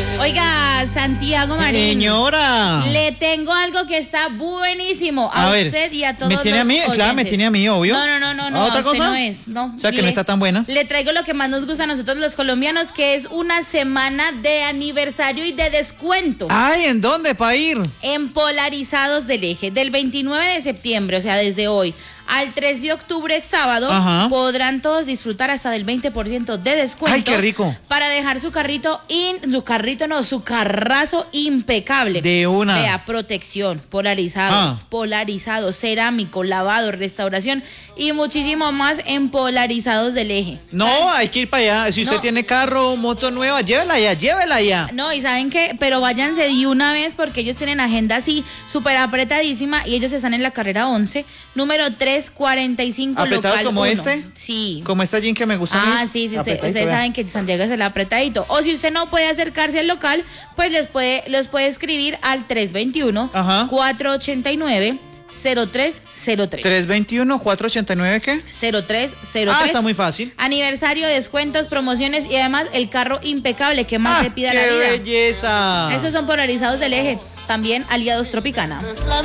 Oiga, Santiago Marín. Señora. Le tengo algo que está buenísimo a usted y a todos ¿Me tiene los a mí? oyentes. Claro, me tiene a mí, obvio. No, ¿Otra usted cosa? no es, no. O sea, que no está tan buena. Le traigo lo que más nos gusta a nosotros los colombianos, que es una semana de aniversario y de descuento. Ay, ¿en dónde para ir? En Polarizados del Eje, del 29 de septiembre, o sea, desde hoy, al 3 de octubre, sábado, Ajá. podrán todos disfrutar hasta del 20% de descuento. Ay, qué rico. Para dejar su su carrazo impecable. De una. Vea, protección, polarizado, cerámico, lavado, restauración y muchísimo más en Polarizados del Eje. No, hay que ir para allá. Si usted tiene carro, moto nueva, llévela allá. No, y ¿saben qué? Pero váyanse de una vez porque ellos tienen agenda así súper apretadísima y ellos están en la carrera 11, número 345 ¿Apretados local como 1. este? Sí. Como esta jean que me gusta a mí. Sí, Apretadito, ustedes vea. saben que Santiago es el apretadito. O si usted no puede acercarse al local, pues los puede escribir al 321 Ajá. 489 0303. 321-489, ¿qué? 0303. Ah, está muy fácil. Aniversario, descuentos, promociones y además el carro impecable que más le pida la vida. ¡Qué belleza! Esos son Polarizados del Eje, también aliados Tropicana.